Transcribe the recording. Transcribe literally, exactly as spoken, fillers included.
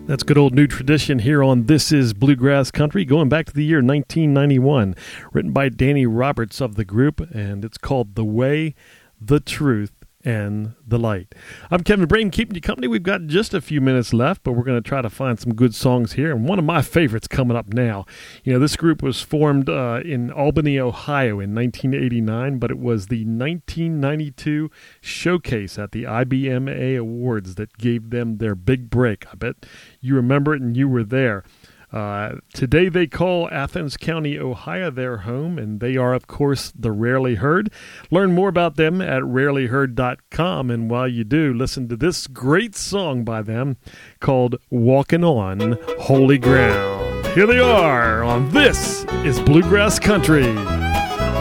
That's good old new tradition here on This Is Bluegrass Country, going back to the year nineteen ninety-one, written by Danny Roberts of the group, and it's called The Way, the Truth, and the Light. I'm Kevin Brain, keeping you company. We've got just a few minutes left, but we're going to try to find some good songs here, and one of my favorites coming up now. You know, this group was formed uh, in Albany, Ohio in nineteen eighty-nine, but it was the nineteen ninety-two showcase at the I B M A Awards that gave them their big break. I bet you remember it and you were there. Uh, today they call Athens County, Ohio their home, and they are, of course, the Rarely Heard. Learn more about them at rarely heard dot com, and while you do, listen to this great song by them called Walking on Holy Ground. Here they are on This Is Bluegrass Country.